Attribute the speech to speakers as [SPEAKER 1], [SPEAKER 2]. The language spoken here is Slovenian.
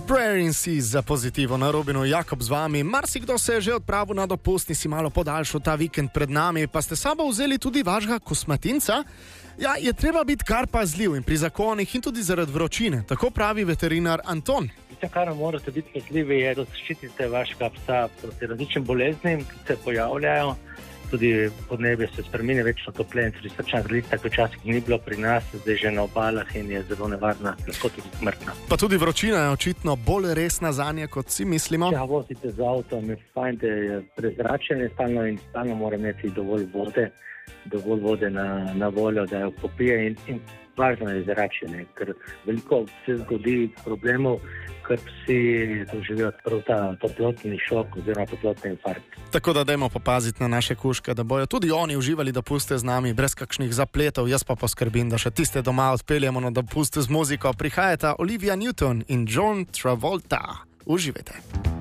[SPEAKER 1] Prayer in Seas za pozitivo na Robinu, Jakob z vami. Marsikdo se je že odpravil na dopust in si malo podaljšal ta vikend pred nami, pa ste sabo vzeli tudi vašega kosmatinca. Ja, je treba biti kar pazljiv in pri zakonih in tudi zaradi vročine, tako pravi veterinar Anton.
[SPEAKER 2] Vse, kar morate biti pazljivi, je, da zaščitite vašega psa proti različnim boleznim, ki se pojavljajo. Tudi podnebje se spreminja, večno topleje in tudi srčna grlica, tako včasih ni bilo pri nas, zdaj že na obalah in je zelo nevarna, lahko tudi smrtna.
[SPEAKER 1] Pa tudi vročina je očitno bolj resna zanje, kot si mislimo.
[SPEAKER 2] Ja, vozite z avtom, je fajn, da je prezračenje stalno in stalno mora imeti dovolj vode na voljo, da jo popije in važno je zračenje, ker veliko se zgodi problemov, ker psi doživijo prav ta toplotni šok oziroma toplotni infarkt.
[SPEAKER 1] Tako da dajmo popaziti na naše kužke, da bojo tudi oni uživali dopuste z nami, brez kakšnih zapletov. Jaz pa poskrbim, da še tiste doma odpeljemo na dopuste z muziko. Prihajata Olivia Newton in John Travolta. Uživajte.